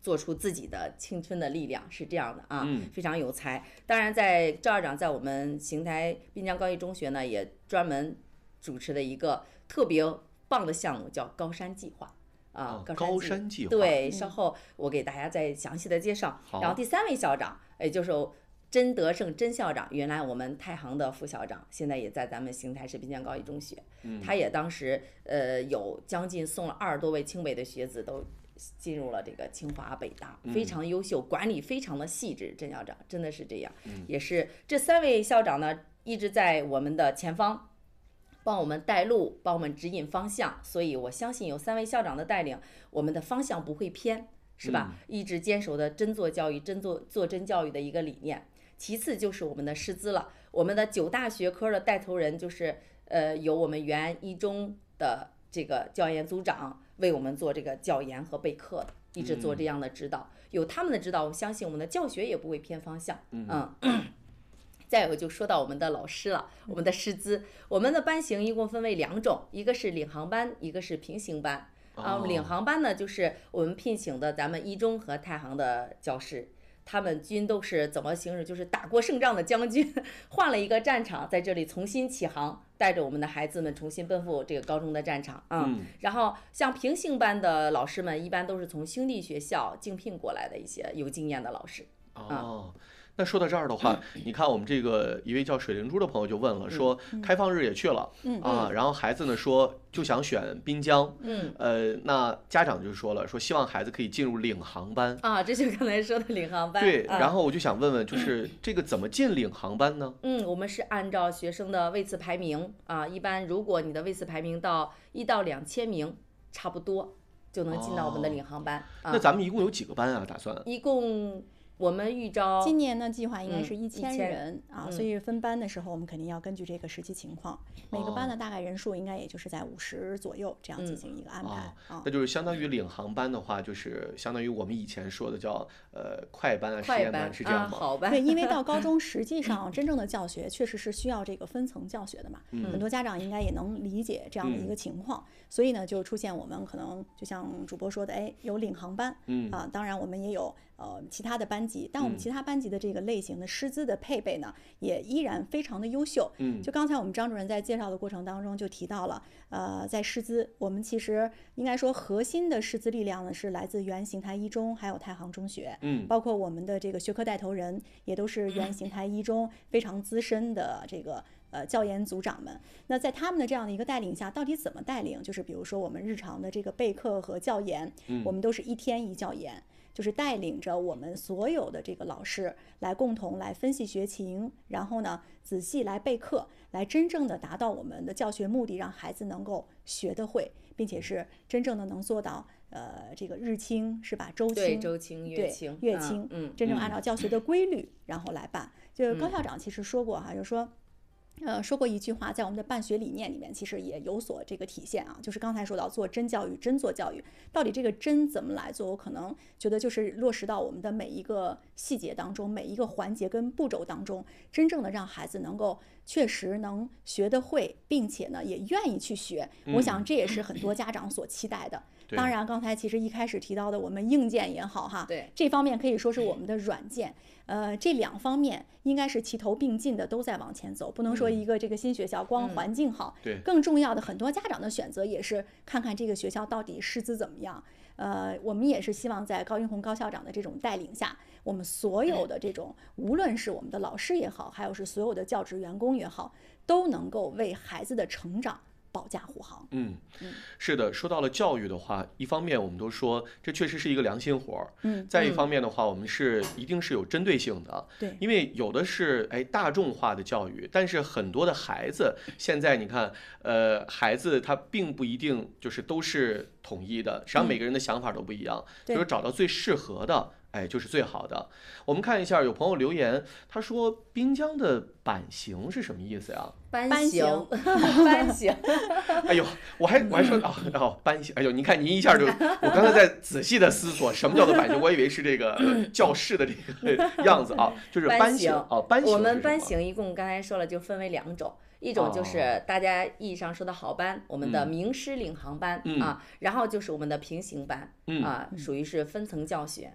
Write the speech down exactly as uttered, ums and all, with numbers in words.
做出自己的青春的力量，是这样的啊， 嗯、 非常有才。当然，在赵校长在我们邢台滨江高级中学呢，也专门主持了一个特别棒的项目，叫高山计划。啊， 高山计划对，稍后我给大家再详细的介绍。 嗯、 然后第三位校长，也就是甄德胜甄校长，原来我们太行的副校长，现在也在咱们邢台市滨江高级中学。 嗯、 他也当时呃有将近送了二十多位清北的学子都进入了这个清华北大，非常优秀，管理非常的细致。甄校长真的是这样， 嗯、 也是这三位校长呢一直在我们的前方。帮我们带路，帮我们指引方向，所以我相信有三位校长的带领，我们的方向不会偏，是吧？ 嗯、 一直坚守的真做教育、真做做真教育的一个理念。其次就是我们的师资了，我们的九大学科的带头人就是呃，有我们原一中的这个教研组长为我们做这个教研和备课的，一直做这样的指导。嗯、有他们的指导，我相信我们的教学也不会偏方向。 嗯。 嗯再有就说到我们的老师了，我们的师资，我们的班型一共分为两种，一个是领航班，一个是平行班。啊，领航班呢，就是我们聘请的咱们一中和太行的教师，他们均都是怎么形容，就是打过胜仗的将军，换了一个战场，在这里重新起航，带着我们的孩子们重新奔赴这个高中的战场啊。 嗯。 然后像平行班的老师们，一般都是从兄弟学校竞聘过来的一些有经验的老师。 哦。那说到这儿的话，嗯、你看我们这个一位叫水灵珠的朋友就问了，说开放日也去了， 嗯、 啊，然后孩子呢说就想选滨江， 嗯， 呃，那家长就说了，说希望孩子可以进入领航班啊，这就刚才说的领航班。 对， 啊、 然后我就想问问，就是这个怎么进领航班呢？ 嗯，我们是按照学生的位次排名啊，一般如果你的位次排名到一到两千名，差不多就能进到我们的领航班。 哦、啊、那咱们一共有几个班啊？打算？ 一共。我们预招今年呢，计划应该是一千人、 嗯、 啊， 嗯、 所以分班的时候，我们肯定要根据这个实际情况，每个班的大概人数应该也就是在五十左右，这样进行一个安排。 哦啊， 那就是相当于领航班的话，就是相当于我们以前说的叫呃快班啊、实验班，是这样吗？ 啊、好班。 对，因为到高中实际上真正的教学确实是需要这个分层教学的嘛， 嗯、 很多家长应该也能理解这样的一个情况， 嗯、 所以呢，就出现我们可能就像主播说的，哎，有领航班， 嗯啊，当然我们也有呃其他的班级，但我们其他班级的这个类型的师资的配备呢，也依然非常的优秀。 嗯， 就刚才我们张主任在介绍的过程当中就提到了，呃，在师资，我们其实应该说核心的师资力量呢是来自原邢台一中还有太行中学， 嗯， 包括我们的这个学科带头人也都是原邢台一中非常资深的这个呃教研组长们。那在他们的这样的一个带领下，到底怎么带领？就是比如说我们日常的这个备课和教研， 嗯， 我们都是一天一教研。就是带领着我们所有的这个老师来共同来分析学情，然后呢仔细来备课，来真正的达到我们的教学目的，让孩子能够学得会，并且是真正的能做到呃这个日清是吧？周清对周清月清月清， 嗯， 真正按照教学的规律、嗯、然后来办。就是高校长其实说过哈，就是说。呃，说过一句话，在我们的办学理念里面，其实也有所这个体现啊。就是刚才说到做真教育，真做教育，到底这个真怎么来做？我可能觉得就是落实到我们的每一个细节当中，每一个环节跟步骤当中，真正的让孩子能够确实能学得会，并且呢也愿意去学。我想这也是很多家长所期待的。 嗯、 当然，刚才其实一开始提到的我们硬件也好哈， 对这方面可以说是我们的软件。呃，这两方面应该是齐头并进的，都在往前走，不能说一个这个新学校光环境好， 嗯、对， 更重要的很多家长的选择也是看看这个学校到底师资怎么样。呃，我们也是希望在高云红高校长的这种带领下，我们所有的这种，无论是我们的老师也好，还有是所有的教职员工也好，都能够为孩子的成长保驾护航。 嗯，是的，说到了教育的话，一方面我们都说这确实是一个良心活儿， 嗯， 再一方面的话，我们是一定是有针对性的， 对， 因为有的是哎大众化的教育，但是很多的孩子现在你看，呃，孩子他并不一定就是都是统一的，实际上每个人的想法都不一样， 嗯、 就是找到最适合的。哎，就是最好的。我们看一下，有朋友留言，他说滨江的版型是什么意思呀？ 班型， 班型。 哎呦，我还我还说哦哦班型，哎呦，您看您一下就，我刚才在仔细的思索什么叫做版型，我以为是这个教室的这个样子啊，就是班型哦，班型。 我们班型一共刚才说了就分为两种。一种就是大家意义上说的好班，哦、我们的名师领航班、 嗯、 啊，然后就是我们的平行班、 嗯、 啊，属于是分层教学